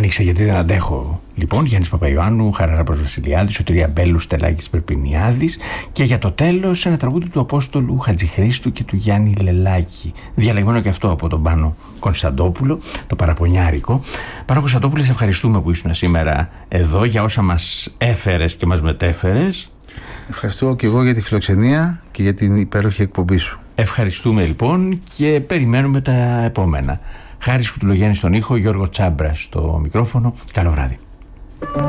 Τράβηξε γιατί δεν αντέχω. Λοιπόν, Γιάννης Παπαϊωάννου, Χαράλαμπος Βασιλιάδης, Σωτηρία Μπέλου, Στελάκης Περπινιάδης. Και για το τέλος, ένα τραγούδι του Απόστολου Χατζηχρήστου και του Γιάννη Λελάκη. Διαλεγμένο και αυτό από τον Πάνο Κωνσταντόπουλο, το παραπονιάρικο. Πάνο Κωνσταντόπουλε, σε ευχαριστούμε που ήσουν σήμερα εδώ για όσα μας έφερες και μας μετέφερες. Ευχαριστώ και εγώ για τη φιλοξενία και για την υπέροχη εκπομπή σου. Ευχαριστούμε λοιπόν και περιμένουμε τα επόμενα. Χάρης Κουτουλογιάννη στον ήχο, Γιώργο Τσάμπρα στο μικρόφωνο. Καλό βράδυ.